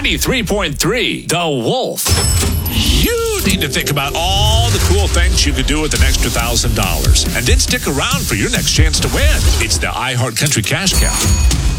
93.3 The Wolf. You need to think about all the cool things you could do with an extra $1,000. And then stick around for your next chance to win. It's the iHeart Country Cash Cow.